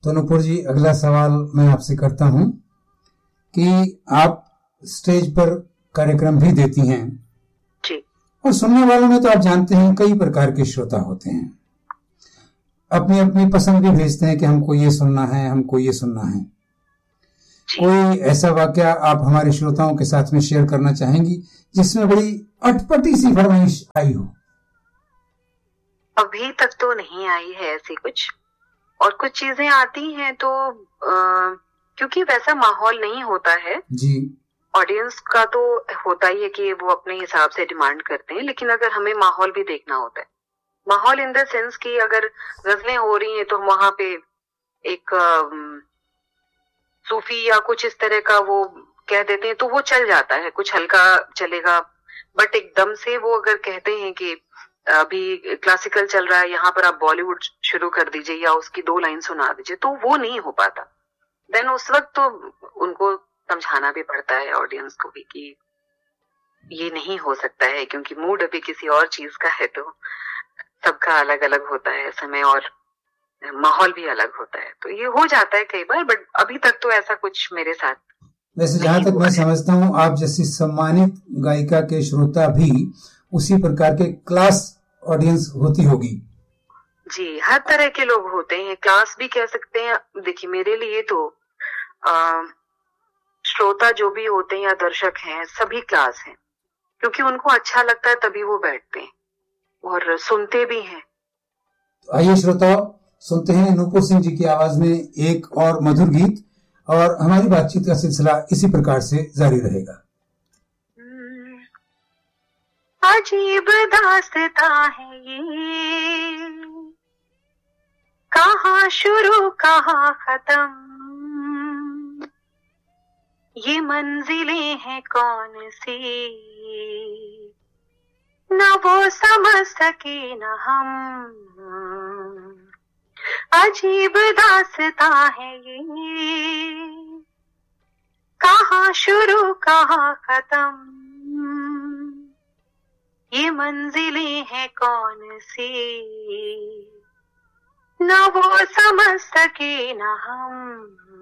तो नुपुर जी, अगला सवाल मैं आपसे करता हूं कि आप स्टेज पर कार्यक्रम भी देती हैं जी। और सुनने वालों में तो आप जानते हैं कई प्रकार के श्रोता होते हैं, अपनी अपनी पसंद भी भेजते हैं कि हमको ये सुनना है, हमको ये सुनना है। कोई ऐसा वाकया आप हमारे श्रोताओं के साथ में शेयर करना चाहेंगी जिसमें बड़ी अटपटी सी फरमाइश आई हो? अभी तक तो नहीं आई है ऐसी कुछ, और कुछ चीजें आती हैं तो क्योंकि वैसा माहौल नहीं होता है जी, ऑडियंस का तो होता ही है कि वो अपने हिसाब से डिमांड करते हैं, लेकिन अगर हमें माहौल भी देखना होता है, माहौल इन द सेंस कि अगर गजलें हो रही हैं तो हम वहां पे एक सूफी या कुछ इस तरह का वो कह देते हैं तो वो चल जाता है, कुछ हल्का चलेगा। बट एकदम से वो अगर कहते हैं कि अभी क्लासिकल चल रहा है, यहाँ पर आप बॉलीवुड शुरू कर दीजिए या उसकी 2 लाइन सुना दीजिए, तो वो नहीं हो पाता। देन उस वक्त तो उनको समझाना भी पड़ता है ऑडियंस को भी कि ये नहीं हो सकता है, क्योंकि मूड अभी किसी और चीज का है, तो सबका अलग अलग होता है समय और माहौल भी अलग होता है, तो ये हो जाता है कई बार। बट अभी तक तो ऐसा कुछ मेरे साथ, वैसे जहां तक मैं समझता हूं, आप जैसी सम्मानित गायिका के श्रोता भी उसी प्रकार के क्लास ऑडियंस होती होगी। जी, हर तरह के लोग होते हैं, क्लास भी कह सकते हैं। देखिए मेरे लिए तो श्रोता जो भी होते हैं या दर्शक हैं, सभी क्लास हैं, क्योंकि उनको अच्छा लगता है तभी वो बैठते हैं और सुनते भी हैं। तो आइए श्रोताओं, सुनते हैं नूपुर सिंह जी की आवाज में एक और मधुर गीत, और हमारी बातचीत का सिलसिला इसी प्रकार से जारी रहेगा। अजीब दास्तां है ये, कहाँ शुरू कहाँ खत्म, ये मंजिलें हैं कौन सी, न वो समझ सके न हम। अजीब दास्तां है ये, कहाँ शुरू कहाँ खत्म, ये मंजिलें हैं कौन सी, न वो समझ सके न हम।